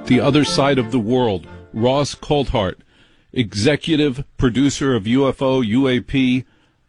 The Other Side of the World. Ross Coulthart, executive producer of UFO, UAP,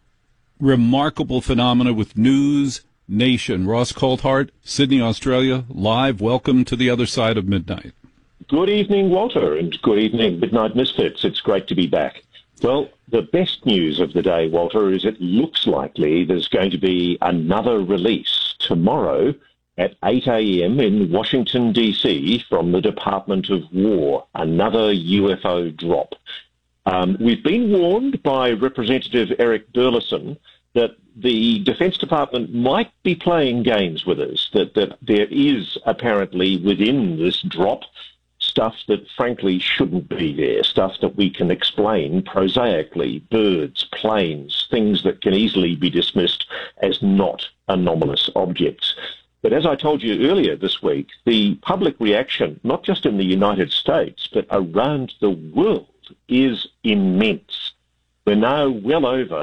remarkable phenomena with News Nation. Ross Coulthart, Sydney, Australia, live. Welcome to The Other Side of Midnight. Good evening, Walter, and good evening, Midnight Misfits. It's great to be back. Well, the best news of the day, Walter, is it looks likely there's going to be another release tomorrow at 8 a.m. in Washington, D.C. from the Department of War, another UFO drop. We've been warned by Representative Eric Burleson that the Defense Department might be playing games with us, that there is apparently within this drop stuff that frankly shouldn't be there, stuff that we can explain prosaically, birds, planes, things that can easily be dismissed as not anomalous objects. But as I told you earlier this week, the public reaction, not just in the United States, but around the world, is immense. We're now well over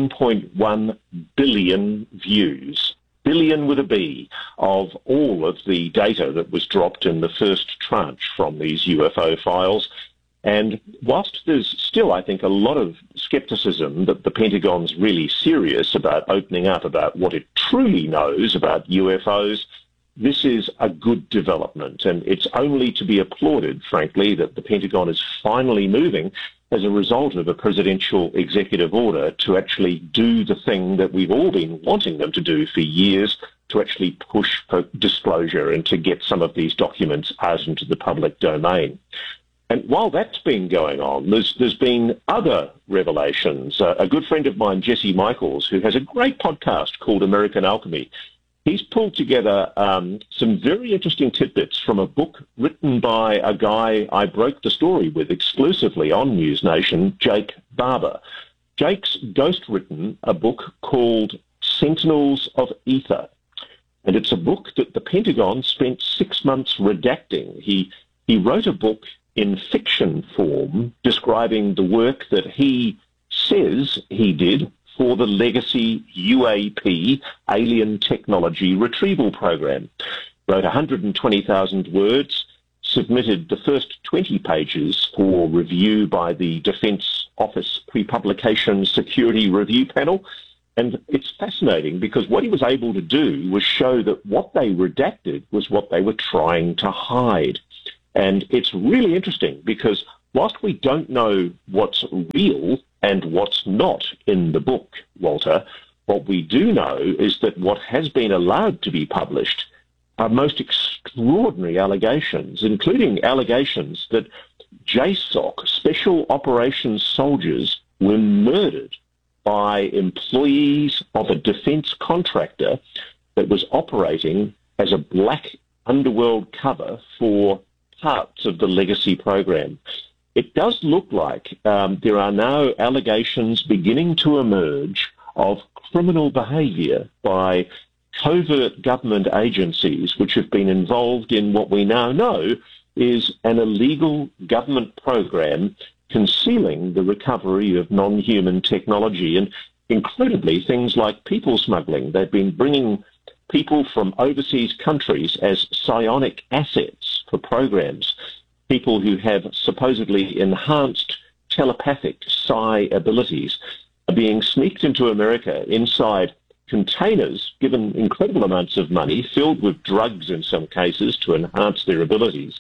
1.1 billion views, billion with a B, of all of the data that was dropped in the first tranche from these UFO files. And whilst there's still, I think, a lot of skepticism that the Pentagon's really serious about opening up about what it truly knows about UFOs, this is a good development. And it's only to be applauded, frankly, that the Pentagon is finally moving as a result of a presidential executive order to actually do the thing that we've all been wanting them to do for years, to actually push for disclosure and to get some of these documents out into the public domain. And while that's been going on, there's been other revelations. A good friend of mine, Jesse Michaels, who has a great podcast called American Alchemy, he's pulled together some very interesting tidbits from a book written by a guy I broke the story with exclusively on News Nation, Jake Barber. Jake's ghost-written a book called Sentinels of Ether, and it's a book that the Pentagon spent 6 months redacting. He wrote a book in fiction form describing the work that he says he did for the legacy UAP, Alien Technology Retrieval Program. Wrote 120,000 words, submitted the first 20 pages for review by the Defense Office Pre-Publication Security Review Panel. And it's fascinating because what he was able to do was show that what they redacted was what they were trying to hide. And it's really interesting because whilst we don't know what's real and what's not in the book, Walter, what we do know is that what has been allowed to be published are most extraordinary allegations, including allegations that JSOC, Special Operations Soldiers, were murdered by employees of a defense contractor that was operating as a black underworld cover for parts of the legacy program. It does look like there are now allegations beginning to emerge of criminal behavior by covert government agencies which have been involved in what we now know is an illegal government program concealing the recovery of non-human technology, and incredibly things like people smuggling. They've been bringing people from overseas countries as psionic assets for programs, people who have supposedly enhanced telepathic psi abilities are being sneaked into America inside containers, given incredible amounts of money, filled with drugs in some cases to enhance their abilities.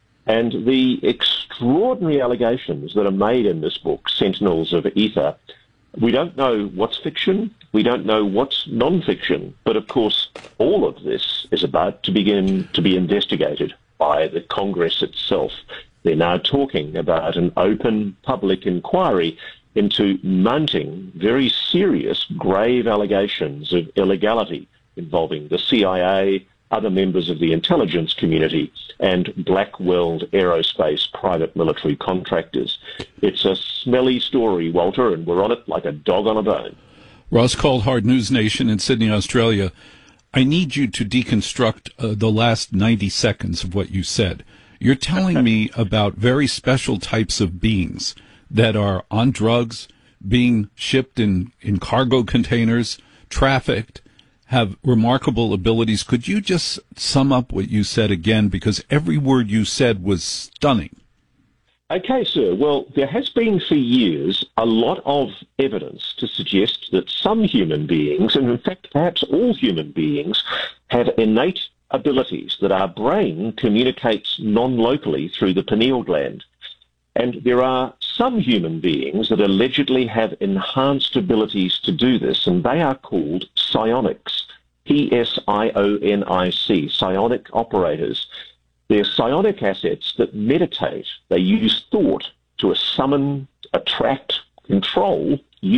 And the extraordinary allegations that are made in this book, Sentinels of Ether, we don't know what's fiction, we don't know what's non-fiction, but of course all of this is about to begin to be investigated by the Congress itself. They're now talking about an open public inquiry into mounting very serious, grave allegations of illegality involving the CIA, other members of the intelligence community, and Black World Aerospace private military contractors. It's a smelly story, Walter, and we're on it like a dog on a bone. Ross Coulthart, News Nation in Sydney, Australia. I need you to deconstruct the last 90 seconds of what you said. You're telling me about very special types of beings that are on drugs, being shipped in cargo containers, trafficked, have remarkable abilities. Could you just sum up what you said again? Because every word you said was stunning. Okay, sir. Well, there has been for years a lot of evidence to suggest that some human beings, and in fact perhaps all human beings, have innate abilities that our brain communicates non-locally through the pineal gland. And there are some human beings that allegedly have enhanced abilities to do this, and they are called psionics, P-S-I-O-N-I-C, psionic operators. They're psionic assets that meditate. They use thought to summon, attract, control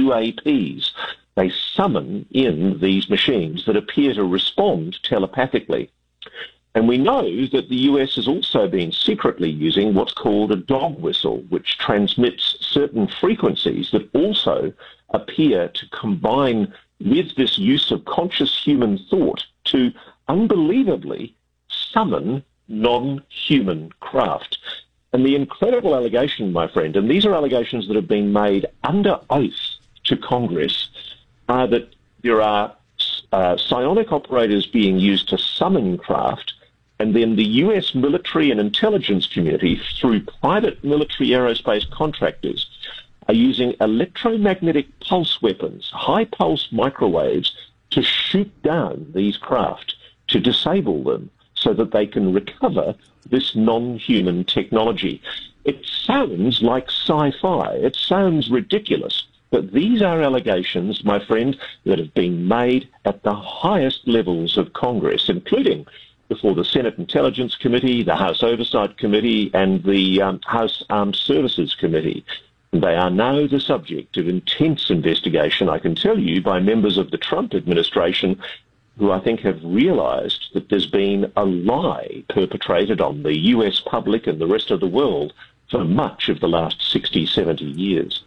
UAPs. They summon in these machines that appear to respond telepathically. And we know that the US has also been secretly using what's called a dog whistle, which transmits certain frequencies that also appear to combine with this use of conscious human thought to unbelievably summon non-human craft. And the incredible allegation, my friend, and these are allegations that have been made under oath to Congress, are that there are psionic operators being used to summon craft, and then the US military and intelligence community, through private military aerospace contractors, are using electromagnetic pulse weapons, high pulse microwaves, to shoot down these craft, to disable them, so that they can recover this non-human technology. It sounds like sci-fi. It sounds ridiculous. But these are allegations, my friend, that have been made at the highest levels of Congress, including before the Senate Intelligence Committee, the House Oversight Committee, and the House Armed Services Committee. They are now the subject of intense investigation, I can tell you, by members of the Trump administration, who I think have realized that there's been a lie perpetrated on the US public and the rest of the world for much of the last 60, 70 years.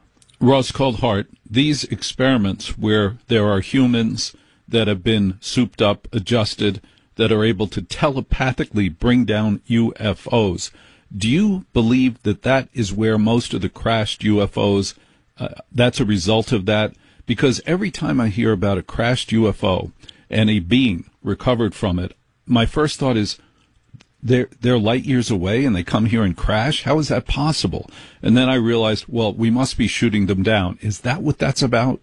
Ross Coulthart, these experiments where there are humans that have been souped up, adjusted, that are able to telepathically bring down UFOs, do you believe that that is where most of the crashed UFOs, that's a result of that? Because every time I hear about a crashed UFO and a being recovered from it, my first thought is they're light years away and they come here and crash? How is that possible? And then I realized, well, we must be shooting them down. Is that what that's about?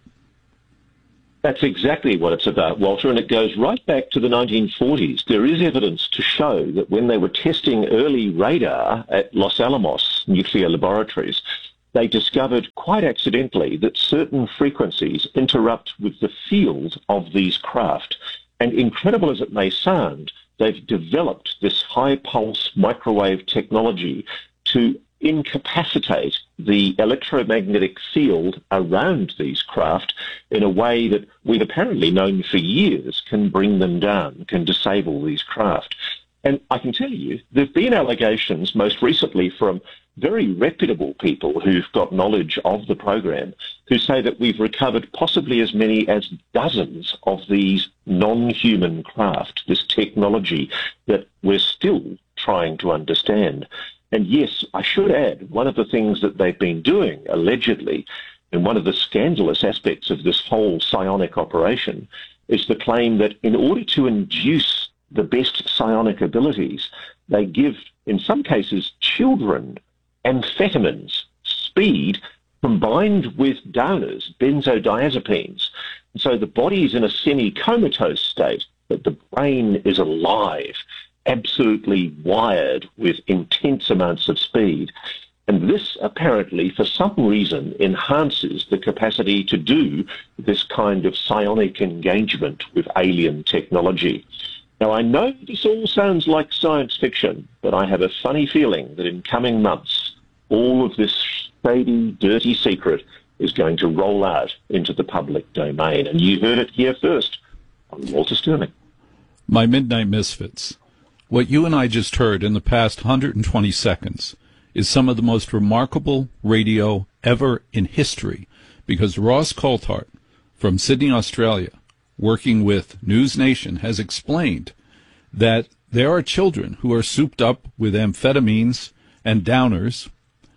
That's exactly what it's about, Walter, and it goes right back to the 1940s. There is evidence to show that when they were testing early radar at Los Alamos nuclear laboratories, they discovered quite accidentally that certain frequencies interrupt with the field of these craft. And incredible as it may sound, they've developed this high-pulse microwave technology to incapacitate the electromagnetic field around these craft in a way that we've apparently known for years can bring them down, can disable these craft. And I can tell you, there have been allegations most recently from very reputable people who've got knowledge of the program, who say that we've recovered possibly as many as dozens of these non-human craft, this technology that we're still trying to understand. And yes, I should add, one of the things that they've been doing, allegedly, and one of the scandalous aspects of this whole psionic operation, is the claim that in order to induce the best psionic abilities, they give, in some cases, children amphetamines, speed, combined with downers, benzodiazepines. And so the body is in a semi-comatose state, but the brain is alive, absolutely wired with intense amounts of speed. And this apparently, for some reason, enhances the capacity to do this kind of psionic engagement with alien technology. Now, I know this all sounds like science fiction, but I have a funny feeling that in coming months, all of this shady, dirty secret is going to roll out into the public domain. And you heard it here first on Walter Sterling. My Midnight Misfits. What you and I just heard in the past 120 seconds is some of the most remarkable radio ever in history, because Ross Coulthart from Sydney, Australia, working with News Nation, has explained that there are children who are souped up with amphetamines and downers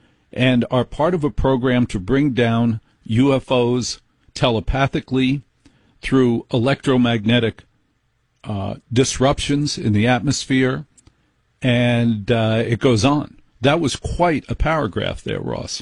and are part of a program to bring down UFOs telepathically. through electromagnetic disruptions in the atmosphere, and it goes on. That was quite a paragraph there, Ross.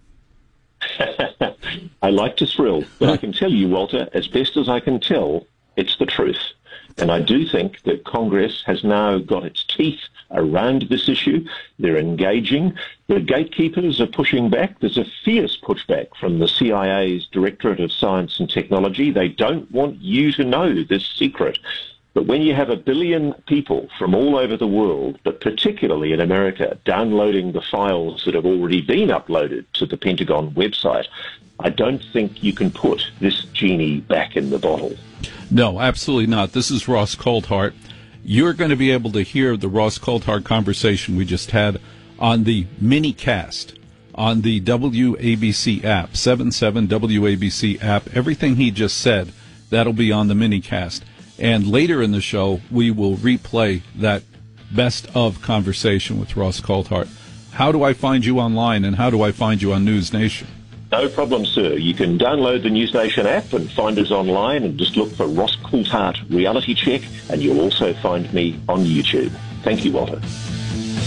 I like to thrill, but I can tell you, Walter, as best as I can tell, it's the truth. And I do think that Congress has now got its teeth around this issue. They're engaging. The gatekeepers are pushing back. There's a fierce pushback from the CIA's Directorate of Science and Technology. They don't want you to know this secret. But when you have 1 billion people from all over the world, but particularly in America, downloading the files that have already been uploaded to the Pentagon website, I don't think you can put this genie back in the bottle. No, absolutely not. This is Ross Coulthart. You're going to be able to hear the Ross Coulthart conversation we just had on the minicast on the WABC app, 77 WABC app. Everything he just said, that'll be on the minicast. And later in the show, we will replay that best of conversation with Ross Coulthart. How do I find you online, and how do I find you on News Nation? No problem, sir. You can download the News Nation app and find us online and just look for Ross Coulthart Reality Check, and you'll also find me on YouTube. Thank you, Walter.